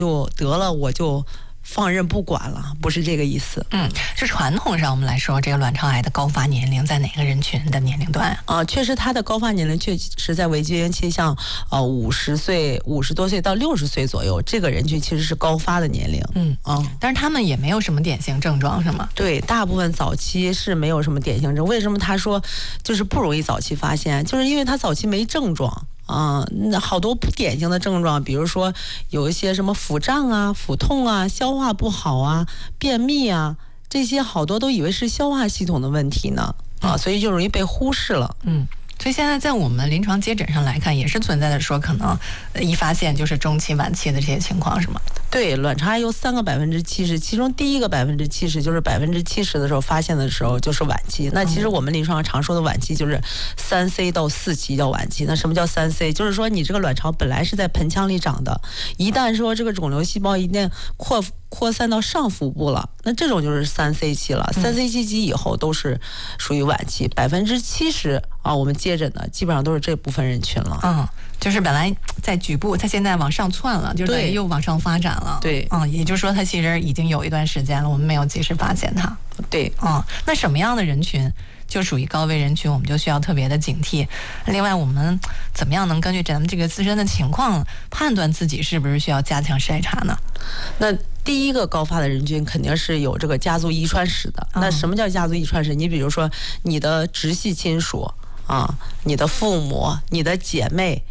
就得了我就放任不管了，不是这个意思。 是传统上我们来说，这个卵巢癌的高发年龄在哪个人群的年龄段啊？ 确实它的高发年龄确实在围绝经期，像50多岁到60岁左右，这个人群其实是高发的年龄。 但是他们也没有什么典型症状，是吗？ 对，大部分早期是没有什么典型症。为什么他说就是不容易早期发现？就是因为他早期没症状。好多不典型的症状，比如说有一些什么腹胀啊、腹痛啊、消化不好啊、便秘啊，这些好多都以为是消化系统的问题呢，所以就容易被忽视了。 所以现在在我们临床接诊上来看，也是存在的说可能一发现就是中期、晚期的这些情况，是吗？ 对，卵巢癌有3个70%，其中第一个70%就是70%的时候发现的时候就是晚期。那其实我们临床上常说的晚期就是3C 到4期叫晚期。那什么叫3C？就是说你这个卵巢本来是在盆腔里长的，一旦说这个肿瘤细胞一旦扩散到上腹部了，那这种就是3C 期了。3C 期以后都是属于晚期，70%我们接诊的基本上都是这部分人群了。 就是本来在局部，它现在往上窜了，就等于又往上发展了。 对， 也就是说它其实已经有一段时间了，我们没有及时发现它。 对， 那什么样的人群就属于高危人群，我们就需要特别的警惕。另外，我们怎么样能根据咱们这个自身的情况判断自己是不是需要加强筛查呢？ 那第一个高发的人群肯定是有这个家族遗传史的。那什么叫家族遗传史？你比如说你的直系亲属你的父母、你的姐妹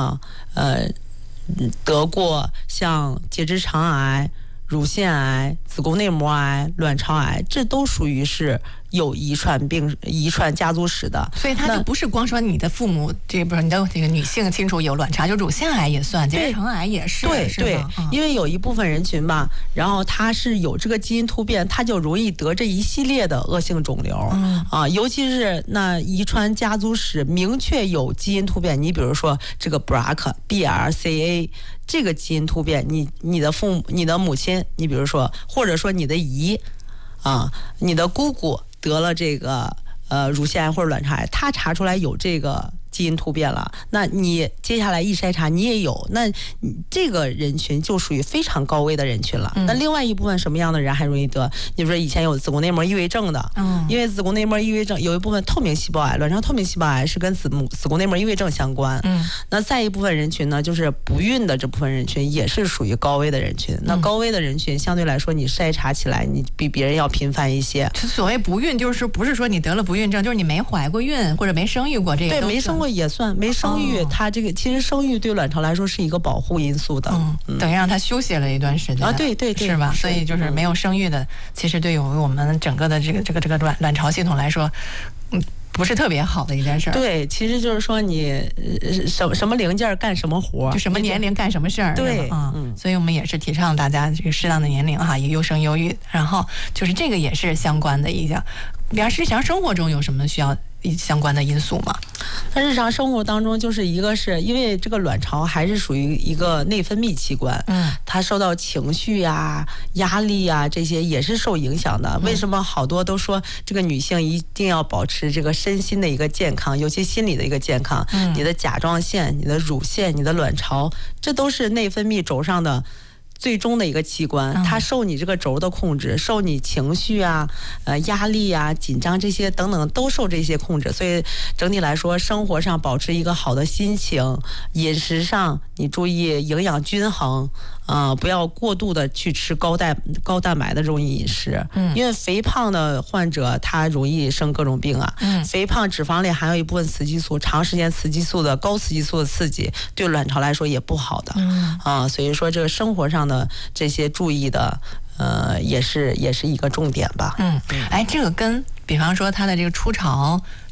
得过像结直肠癌、乳腺癌、子宫内膜癌、卵巢癌，这都属于是有遗传家族史的。 所以它就不是光说你的父母，这不是你的这个女性亲属有卵巢，就乳腺癌也算，结直肠癌也是。 对，因为有一部分人群吧，然后他是有这个基因突变，他就容易得这一系列的恶性肿瘤。尤其是那遗传家族史明确有基因突变，你比如说这个 BRCA 这个基因突变，你的父母、你的母亲，你比如说，或者说你的姨你的姑姑得了这个乳腺癌或者卵巢癌，他查出来有这个基因突变了，那你接下来一筛查你也有，那这个人群就属于非常高危的人群了。那另外一部分什么样的人还容易得？你说以前有子宫内膜异位症的，因为子宫内膜异位症有一部分透明细胞癌，卵巢透明细胞癌是跟子宫内膜异位症相关。那再一部分人群呢，就是不孕的这部分人群也是属于高危的人群。那高危的人群相对来说，你筛查起来你比别人要频繁一些。 所谓不孕，就是不是说你得了不孕症，就是你没怀过孕或者没生育过，这个对，没生过也算，没生育，它这个其实生育对卵巢来说是一个保护因素的。 等于让它休息了一段时间对， 是吧？所以就是没有生育的，其实对于我们整个的这个卵巢系统来说，不是特别好的一件事儿。 对，其实就是说你什么零件干什么活， 就什么年龄干什么事儿。 对， 所以我们也是提倡大家这个适当的年龄优生优育，然后就是这个也是相关的一项。比方日常生活中有什么需要相关的因素吗？ 那日常生活当中，就是一个是因为这个卵巢还是属于一个内分泌器官，它受到情绪啊、压力啊这些也是受影响的。为什么好多都说这个女性一定要保持这个身心的一个健康，尤其心理的一个健康？你的甲状腺、你的乳腺、你的卵巢，这都是内分泌轴上的最终的一个器官，它受你这个轴的控制，受你情绪啊、压力啊、紧张这些等等都受这些控制。所以整体来说，生活上保持一个好的心情，饮食上你注意营养均衡，不要过度的去吃高蛋白的这种饮食，因为肥胖的患者他容易生各种病啊。肥胖脂肪里含有一部分雌激素，长时间高雌激素的刺激对卵巢来说也不好的。所以说这个生活上的这些注意的，也是一个重点吧。 这个跟比方说他的这个初潮